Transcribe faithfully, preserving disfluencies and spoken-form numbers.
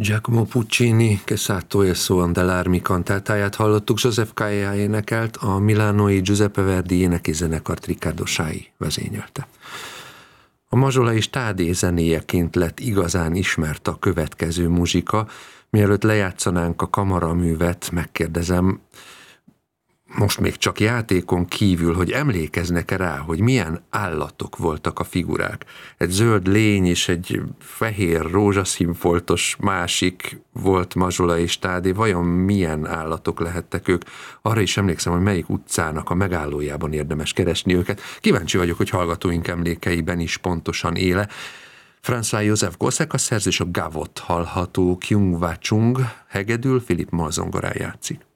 Giacomo Puccini, Che Sato e Suon dell'Armi kantátáját hallottuk, Joseph Kaya énekelt, a milánói Giuseppe Verdi éneki zenekart Riccardo Sái vezényelte. A mazsolai stádé zenéjeként lett igazán ismert a következő muzsika. Mielőtt lejátszanánk a kamaraművet, megkérdezem, most még csak játékon kívül, hogy emlékeznek-e rá, hogy milyen állatok voltak a figurák. Egy zöld lény és egy fehér rózsaszínfoltos másik volt mazsolai stádé. Vajon milyen állatok lehettek ők? Arra is emlékszem, hogy melyik utcának a megállójában érdemes keresni őket. Kíváncsi vagyok, hogy hallgatóink emlékeiben is pontosan éle. François Joseph Gossec a szerző, és a Gavot hallható, Kyung Wa Chung hegedül, Philip Moll zongorán játszik.